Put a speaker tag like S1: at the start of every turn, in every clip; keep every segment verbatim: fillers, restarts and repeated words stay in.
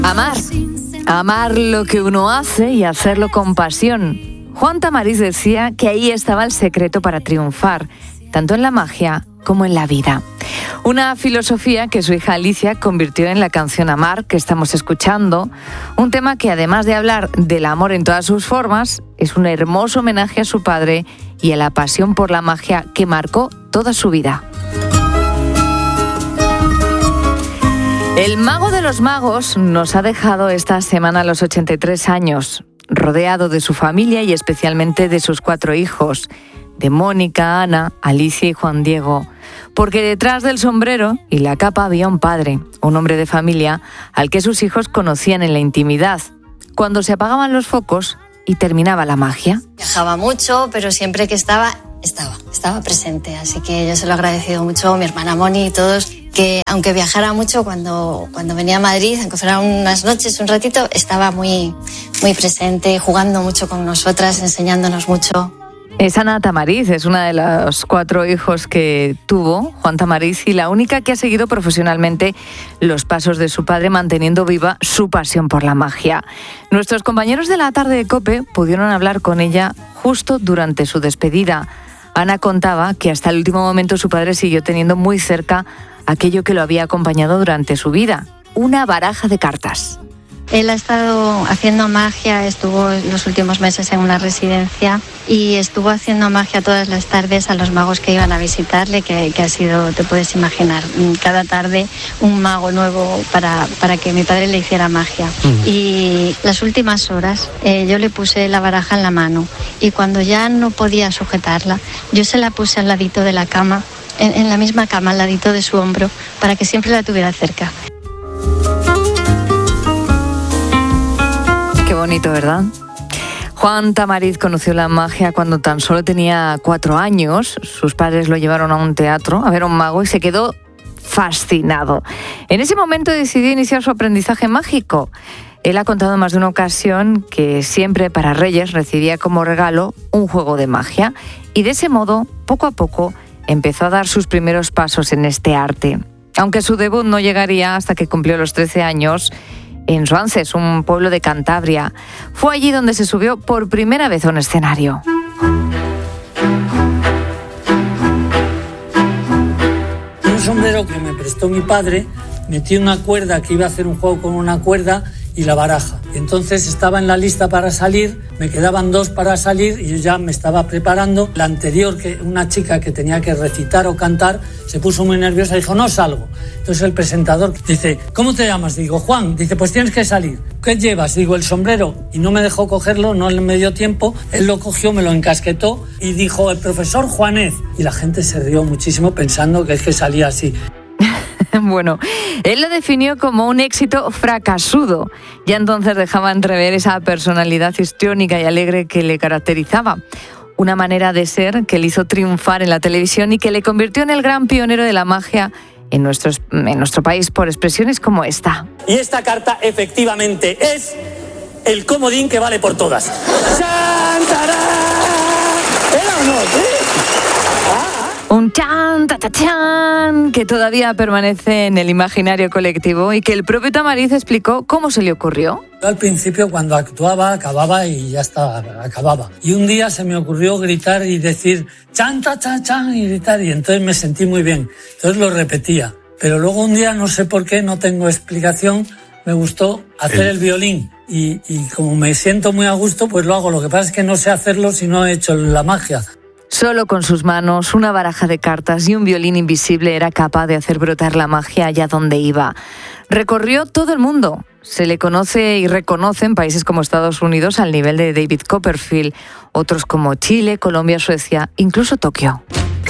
S1: Amar. Amar lo que uno hace y hacerlo con pasión. Juan Tamariz decía que ahí estaba el secreto para triunfar, tanto en la magia como en la vida. Una filosofía que su hija Alicia convirtió en la canción Amar, que estamos escuchando, un tema que además de hablar del amor en todas sus formas, es un hermoso homenaje a su padre y a la pasión por la magia que marcó toda su vida. El mago de los magos nos ha dejado esta semana a los ochenta y tres años, rodeado de su familia y especialmente de sus cuatro hijos, de Mónica, Ana, Alicia y Juan Diego, porque detrás del sombrero y la capa había un padre, un hombre de familia al que sus hijos conocían en la intimidad, cuando se apagaban los focos y terminaba la magia.
S2: Viajaba mucho, pero siempre que estaba, estaba, estaba presente, así que yo se lo he agradecido mucho a mi hermana Moni y todos, que aunque viajara mucho, cuando, cuando venía a Madrid, aunque fueran unas noches, un ratito, estaba muy, muy presente, jugando mucho con nosotras, enseñándonos mucho.
S1: Es Ana Tamariz, es una de los cuatro hijos que tuvo Juan Tamariz y la única que ha seguido profesionalmente los pasos de su padre, manteniendo viva su pasión por la magia. Nuestros compañeros de la tarde de COPE pudieron hablar con ella justo durante su despedida. Ana contaba que hasta el último momento su padre siguió teniendo muy cerca aquello que lo había acompañado durante su vida, una baraja de cartas.
S2: Él ha estado haciendo magia, estuvo los últimos meses en una residencia y estuvo haciendo magia todas las tardes a los magos que iban a visitarle, que, que ha sido, te puedes imaginar, cada tarde un mago nuevo para, para que mi padre le hiciera magia. Mm. Y las últimas horas eh, yo le puse la baraja en la mano y cuando ya no podía sujetarla, yo se la puse al ladito de la cama, en, en la misma cama, al ladito de su hombro, para que siempre la tuviera cerca.
S1: Qué bonito, ¿verdad? Juan Tamariz conoció la magia cuando tan solo tenía cuatro años. Sus padres lo llevaron a un teatro a ver a un mago y se quedó fascinado. En ese momento decidió iniciar su aprendizaje mágico. Él ha contado en más de una ocasión que siempre para Reyes recibía como regalo un juego de magia y de ese modo, poco a poco, empezó a dar sus primeros pasos en este arte. Aunque su debut no llegaría hasta que cumplió los trece años, en Suances, un pueblo de Cantabria. Fue allí donde se subió por primera vez a un escenario.
S3: Un sombrero que me prestó mi padre, metí una cuerda, que iba a hacer un juego con una cuerda y la baraja. Entonces estaba en la lista para salir, me quedaban dos para salir y yo ya me estaba preparando. La anterior, que una chica que tenía que recitar o cantar, se puso muy nerviosa y dijo, no salgo. Entonces el presentador dice, ¿cómo te llamas? Digo, Juan. Dice, pues tienes que salir. ¿Qué llevas? Digo, el sombrero. Y no me dejó cogerlo, no me dio tiempo. Él lo cogió, me lo encasquetó y dijo, el profesor Juanez. Y la gente se rió muchísimo pensando que es que salía así.
S1: Bueno, él lo definió como un éxito fracasudo. Ya entonces dejaba entrever esa personalidad histriónica y alegre que le caracterizaba. Una manera de ser que le hizo triunfar en la televisión y que le convirtió en el gran pionero de la magia en nuestro, en nuestro país por expresiones como esta.
S4: Y esta carta efectivamente es el comodín que vale por todas. ¡Chantará! ¿Era o no? ¿Sí?
S1: Un chan, ta, ta, chan, que todavía permanece en el imaginario colectivo y que el propio Tamariz explicó cómo se le ocurrió.
S3: Al principio, cuando actuaba, acababa y ya estaba, acababa. Y un día se me ocurrió gritar y decir chan, ta, chan, chan, y gritar, y entonces me sentí muy bien. Entonces lo repetía. Pero luego un día, no sé por qué, no tengo explicación, me gustó hacer el, el violín. Y, y como me siento muy a gusto, pues lo hago. Lo que pasa es que no sé hacerlo si no he hecho la magia.
S1: Solo con sus manos, una baraja de cartas y un violín invisible era capaz de hacer brotar la magia allá donde iba. Recorrió todo el mundo. Se le conoce y reconoce en países como Estados Unidos al nivel de David Copperfield, otros como Chile, Colombia, Suecia, incluso Tokio.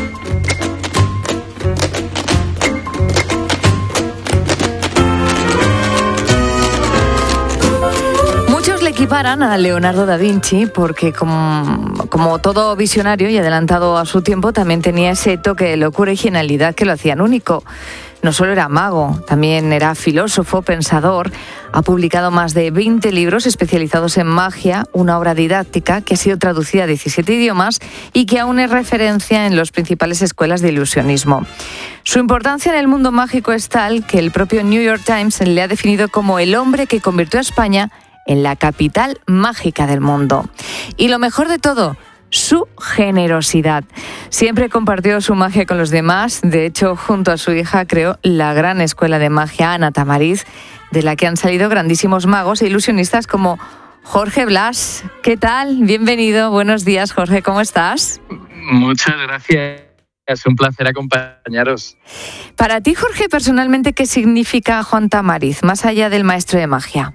S1: Le equiparan a Leonardo da Vinci porque como, como todo visionario y adelantado a su tiempo también tenía ese toque de locura y genialidad que lo hacían único. no solo era mago, también era filósofo, pensador. Ha publicado más de veinte libros especializados en magia, una obra didáctica que ha sido traducida a diecisiete idiomas y que aún es referencia en las principales escuelas de ilusionismo. Su importancia en el mundo mágico es tal que el propio New York Times le ha definido como el hombre que convirtió a España en la capital mágica del mundo. Y lo mejor de todo, su generosidad. Siempre compartió su magia con los demás. De hecho, junto a su hija creó la gran escuela de magia Ana Tamariz, de la que han salido grandísimos magos e ilusionistas como Jorge Blas. ¿Qué tal? Bienvenido. Buenos días, Jorge. ¿Cómo estás?
S5: Muchas gracias. Es un placer acompañaros.
S1: Para ti, Jorge, personalmente, ¿qué significa Juan Tamariz, más allá del maestro de magia?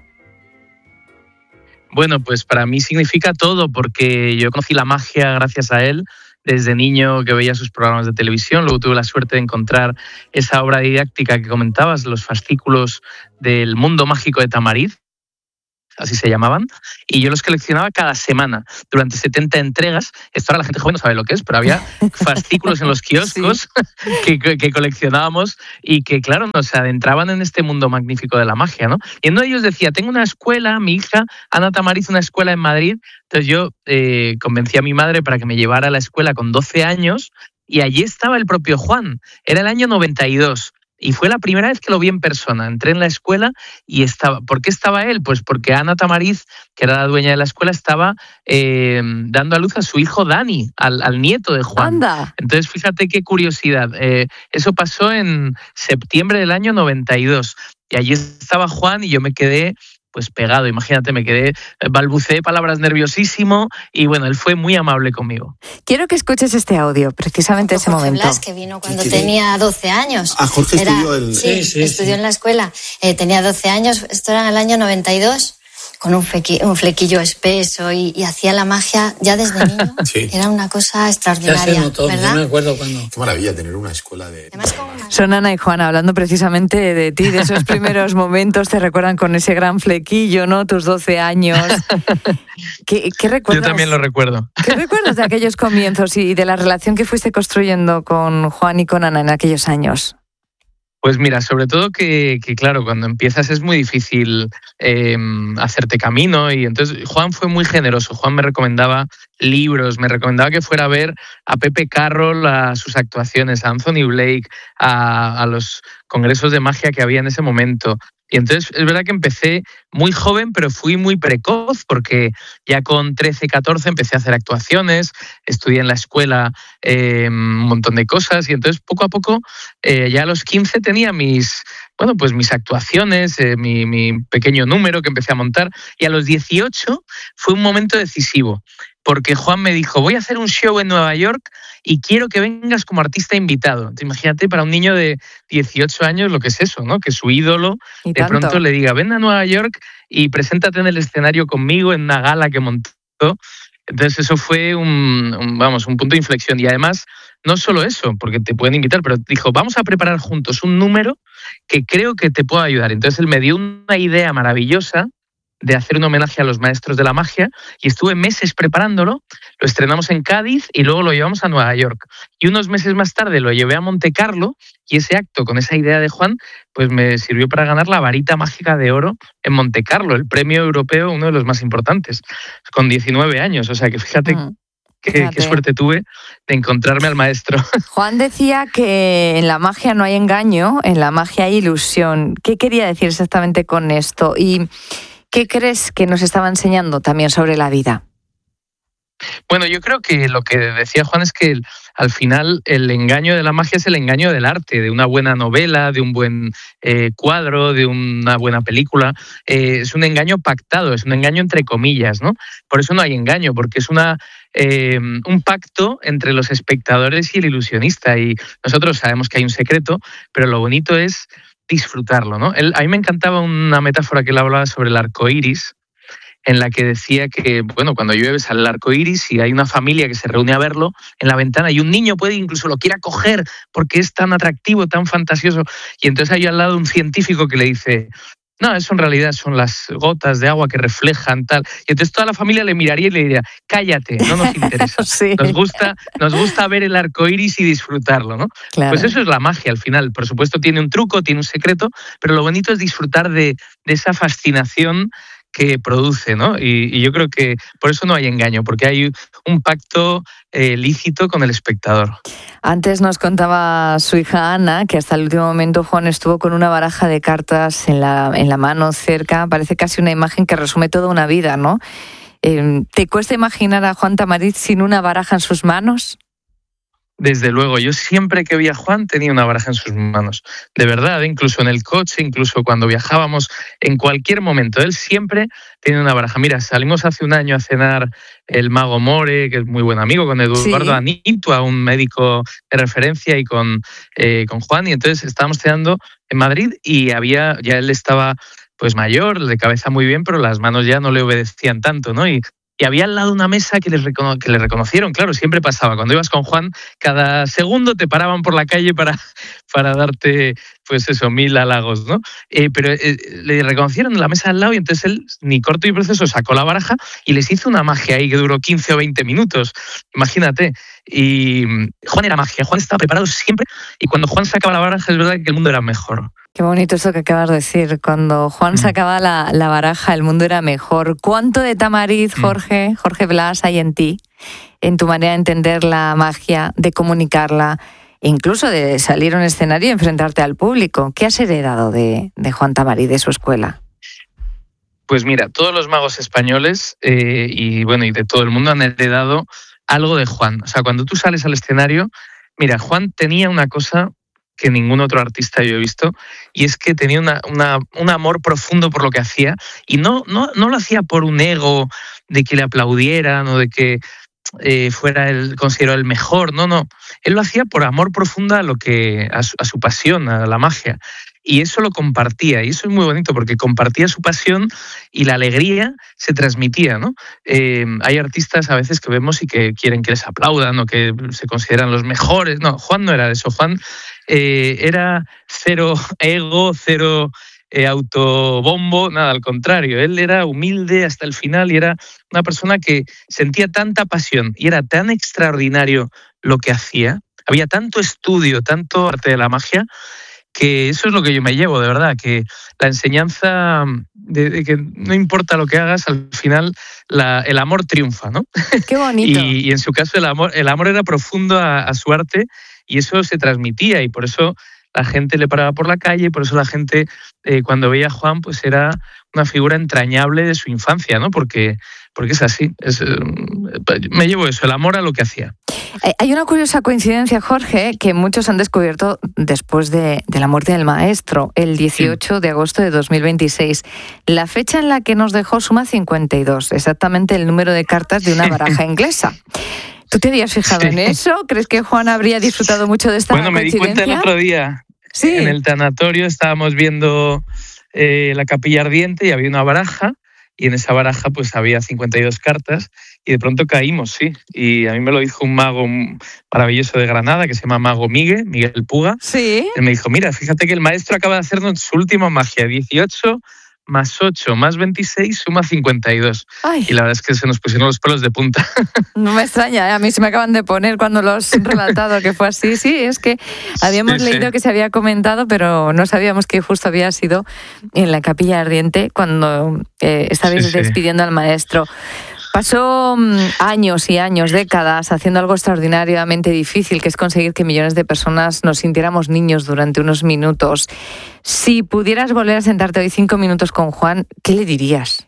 S5: Bueno, pues para mí significa todo, porque yo conocí la magia gracias a él. Desde niño que veía sus programas de televisión, luego tuve la suerte de encontrar esa obra didáctica que comentabas, los fascículos del mundo mágico de Tamariz, así se llamaban, y yo los coleccionaba cada semana durante setenta entregas. Esto ahora la gente joven no sabe lo que es, pero había fascículos en los kioscos sí. que, que, que coleccionábamos y que, claro, nos adentraban en este mundo magnífico de la magia, ¿no? Y uno de ellos decía, tengo una escuela, mi hija, Ana Tamariz, una escuela en Madrid. Entonces yo eh, convencí a mi madre para que me llevara a la escuela con doce años y allí estaba el propio Juan. Era el año noventa y dos. Y fue la primera vez que lo vi en persona. Entré en la escuela y estaba... ¿Por qué estaba él? Pues porque Ana Tamariz, que era la dueña de la escuela, estaba eh, dando a luz a su hijo Dani, al, al nieto de Juan.
S1: ¡Anda!
S5: Entonces, fíjate qué curiosidad. Eh, eso pasó en septiembre del año noventa y dos. Y allí estaba Juan y yo me quedé... pues pegado, imagínate, me quedé, balbuceé palabras nerviosísimo y bueno, él fue muy amable conmigo.
S1: Quiero que escuches este audio, precisamente ese
S2: Jorge
S1: momento.
S2: Blas, que vino cuando tenía doce años.
S6: Ah, Jorge
S2: Era,
S6: estudió en...
S2: Sí,
S3: sí, sí,
S2: estudió
S3: sí.
S2: en la escuela. Eh, tenía doce años, esto era en el año noventa y dos, con un, flequi, un flequillo espeso y, y hacía la magia ya desde niño.
S6: Sí.
S2: Era una cosa
S3: Ya
S2: extraordinaria,
S3: se notó,
S2: ¿verdad?
S3: yo me acuerdo cuando...
S6: Qué maravilla tener una escuela de...
S2: Además, con una...
S1: Son Ana y Juan hablando precisamente de ti, de esos primeros momentos. Te recuerdan con ese gran flequillo, ¿no? Tus doce años. ¿Qué, qué recuerdas?
S5: Yo también lo recuerdo.
S1: ¿Qué recuerdas de aquellos comienzos y de la relación que fuiste construyendo con Juan y con Ana en aquellos años?
S5: Pues mira, sobre todo que, que claro, cuando empiezas es muy difícil eh, hacerte camino y entonces Juan fue muy generoso. Juan me recomendaba libros, me recomendaba que fuera a ver a Pepe Carroll, a sus actuaciones, a Anthony Blake, a, a los congresos de magia que había en ese momento. Y entonces es verdad que empecé muy joven, pero fui muy precoz porque ya con trece, catorce empecé a hacer actuaciones, estudié en la escuela eh, un montón de cosas y entonces poco a poco, eh, ya a los quince tenía mis, bueno, pues mis actuaciones, eh, mi, mi pequeño número que empecé a montar y a los dieciocho fue un momento decisivo. Porque Juan me dijo, voy a hacer un show en Nueva York y quiero que vengas como artista invitado. Imagínate para un niño de dieciocho años lo que es eso, ¿no? Que su ídolo
S1: Y
S5: de
S1: tanto.
S5: pronto le diga, ven a Nueva York y preséntate en el escenario conmigo en una gala que montó. Entonces eso fue un, un, vamos, un punto de inflexión. Y además, no solo eso, porque te pueden invitar, pero dijo, vamos a preparar juntos un número que creo que te pueda ayudar. Entonces él me dio una idea maravillosa de hacer un homenaje a los maestros de la magia y estuve meses preparándolo, lo estrenamos en Cádiz y luego lo llevamos a Nueva York. Y unos meses más tarde lo llevé a Monte Carlo y ese acto con esa idea de Juan pues me sirvió para ganar la varita mágica de oro en Monte Carlo, el premio europeo, uno de los más importantes, con diecinueve años. O sea que fíjate... Mm. Qué,
S1: Fíjate.
S5: qué suerte tuve de encontrarme al maestro.
S1: Juan decía que en la magia no hay engaño, en la magia hay ilusión. ¿Qué quería decir exactamente con esto? ¿Y qué crees que nos estaba enseñando también sobre la vida?
S5: Bueno, yo creo que lo que decía Juan es que el, al final el engaño de la magia es el engaño del arte, de una buena novela, de un buen eh, cuadro, de una buena película. Eh, es un engaño pactado, es un engaño entre comillas, ¿no? Por eso no hay engaño, porque es una eh, un pacto entre los espectadores y el ilusionista. Y nosotros sabemos que hay un secreto, pero lo bonito es disfrutarlo, ¿no? Él, a mí me encantaba una metáfora que él hablaba sobre el arco iris, en la que decía que, bueno, cuando llueve sale el arco iris y hay una familia que se reúne a verlo en la ventana y un niño puede incluso lo quiera coger porque es tan atractivo, tan fantasioso. Y entonces hay al lado un científico que le dice, No, eso en realidad son las gotas de agua que reflejan tal. Y entonces toda la familia le miraría y le diría, cállate, no nos interesa.
S1: Sí.
S5: Nos gusta, nos gusta ver el arco iris y disfrutarlo, ¿no?
S1: Claro.
S5: Pues eso es la magia al final. Por supuesto tiene un truco, tiene un secreto, pero lo bonito es disfrutar de, de esa fascinación que produce, ¿no? Y, y yo creo que por eso no hay engaño, porque hay un pacto eh, lícito con el espectador.
S1: Antes nos contaba su hija Ana que hasta el último momento Juan estuvo con una baraja de cartas en la, en la mano cerca. Parece casi una imagen que resume toda una vida, ¿no? Eh, ¿Te cuesta imaginar a Juan Tamariz sin una baraja en sus manos?
S5: Desde luego, yo siempre que veía a Juan tenía una baraja en sus manos. De verdad, incluso en el coche, incluso cuando viajábamos, en cualquier momento, él siempre tenía una baraja. Mira, salimos hace un año a cenar el Mago More, que es muy buen amigo, con Eduardo sí. Anitua, un médico de referencia, y con, eh, con Juan, y entonces estábamos cenando en Madrid y había, ya él estaba pues mayor, de cabeza muy bien, pero las manos ya no le obedecían tanto, ¿no? Y Y había al lado una mesa que, les recono- que le reconocieron, claro, siempre pasaba. Cuando ibas con Juan, cada segundo te paraban por la calle para, para darte, pues eso, mil halagos, ¿no? Eh, pero eh, le reconocieron en la mesa al lado y entonces él, ni corto y proceso, sacó la baraja y les hizo una magia ahí que duró quince o veinte minutos. Imagínate. Y Juan era magia, Juan estaba preparado siempre y cuando Juan sacaba la baraja es verdad que el mundo era mejor.
S1: Qué bonito eso que acabas de decir. Cuando Juan sacaba la, la baraja, el mundo era mejor. ¿Cuánto de Tamariz, Jorge, Jorge Blas, hay en ti, en tu manera de entender la magia, de comunicarla, incluso de salir a un escenario y enfrentarte al público? ¿Qué has heredado de, de Juan Tamariz, de su escuela?
S5: Pues mira, todos los magos españoles eh, y bueno y de todo el mundo han heredado algo de Juan. O sea, cuando tú sales al escenario, mira, Juan tenía una cosa que ningún otro artista yo he visto, y es que tenía una, una, un amor profundo por lo que hacía, y no, no, no lo hacía por un ego de que le aplaudieran o de que eh, fuera el considerado el mejor, no, no. Él lo hacía por amor profundo a, lo que, a, su, a su pasión, a la magia. Y eso lo compartía, y eso es muy bonito porque compartía su pasión y la alegría se transmitía, ¿no? Eh, hay artistas a veces que vemos y que quieren que les aplaudan o que se consideran los mejores. No, Juan no era eso. Juan eh, era cero ego, cero eh, autobombo, nada, al contrario. Él era humilde hasta el final y era una persona que sentía tanta pasión y era tan extraordinario lo que hacía. Había tanto estudio, tanto arte de la magia, que eso es lo que yo me llevo, de verdad, que la enseñanza de, de que no importa lo que hagas, al final la, el amor triunfa, ¿no?
S1: Qué bonito.
S5: y, y en su caso el amor, el amor era profundo a, a su arte y eso se transmitía y por eso la gente le paraba por la calle y por eso la gente eh, cuando veía a Juan pues era una figura entrañable de su infancia, ¿no? Porque, porque es así, es, eh, me llevo eso, el amor a lo que hacía.
S1: Hay una curiosa coincidencia, Jorge, que muchos han descubierto después de, de la muerte del maestro, el dieciocho de agosto de dos mil veintiséis. La fecha en la que nos dejó suma cincuenta y dos, exactamente el número de cartas de una baraja inglesa. ¿Tú te habías fijado sí. en eso? ¿Crees que Juan habría disfrutado mucho de esta
S5: bueno,
S1: coincidencia?
S5: Bueno, me di cuenta el otro día. Sí. En el tanatorio estábamos viendo eh, la capilla ardiente y había una baraja y en esa baraja pues había cincuenta y dos cartas y de pronto caímos, sí. Y a mí me lo dijo un mago maravilloso de Granada que se llama Mago Miguel, Miguel Puga.
S1: Sí.
S5: Él me dijo, mira, fíjate que el maestro acaba de hacernos su última magia, dieciocho más ocho más veintiséis suma cincuenta y dos. Ay. Y la verdad es que se nos pusieron los pelos de punta.
S1: No me extraña, ¿eh? A mí se me acaban de poner cuando lo has relatado que fue así. Sí, es que habíamos sí, leído sí. que se había comentado, pero no sabíamos que justo había sido en la capilla ardiente cuando eh, estabais sí, sí. despidiendo al maestro. Pasó años y años, décadas, haciendo algo extraordinariamente difícil, que es conseguir que millones de personas nos sintiéramos niños durante unos minutos. Si pudieras volver a sentarte hoy cinco minutos con Juan, ¿qué le dirías?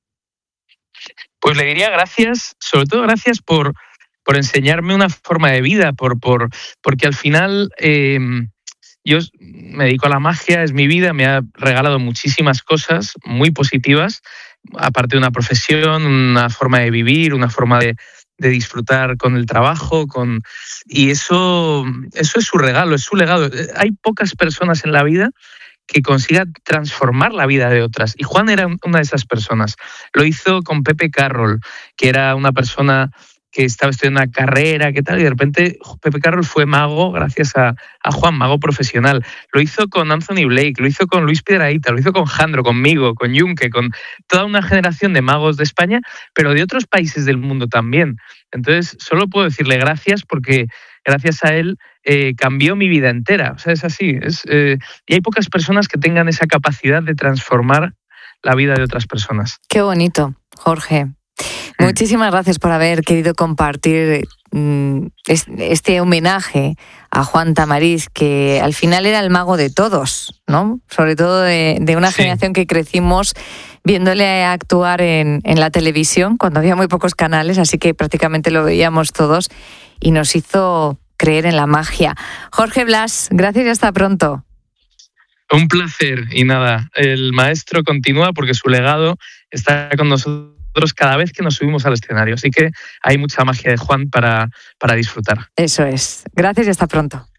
S5: Pues le diría gracias, sobre todo gracias por, por enseñarme una forma de vida, por, por, porque al final eh, yo me dedico a la magia, es mi vida, me ha regalado muchísimas cosas muy positivas, aparte de una profesión, una forma de vivir, una forma de, de disfrutar con el trabajo, con y eso, eso es su regalo, es su legado. Hay pocas personas en la vida que consigan transformar la vida de otras, y Juan era una de esas personas. Lo hizo con Pepe Carroll, que era una persona que estaba estudiando una carrera, que tal, y de repente Pepe Carroll fue mago gracias a, a Juan, mago profesional. Lo hizo con Anthony Blake, lo hizo con Luis Piedrahita, lo hizo con Jandro, conmigo, con Yunque, con toda una generación de magos de España, pero de otros países del mundo también. Entonces, solo puedo decirle gracias porque gracias a él eh, cambió mi vida entera. O sea, es así. Es, eh, y hay pocas personas que tengan esa capacidad de transformar la vida de otras personas.
S1: Qué bonito, Jorge. Muchísimas gracias por haber querido compartir mm, este homenaje a Juan Tamariz, que al final era el mago de todos, ¿no? Sobre todo de, de una sí. generación que crecimos viéndole actuar en, en la televisión, cuando había muy pocos canales, así que prácticamente lo veíamos todos, y nos hizo creer en la magia. Jorge Blas, gracias y hasta pronto.
S5: Un placer, y nada, el maestro continúa porque su legado está con nosotros cada vez que nos subimos al escenario. Así que hay mucha magia de Juan para, para disfrutar.
S1: Eso es. Gracias y hasta pronto.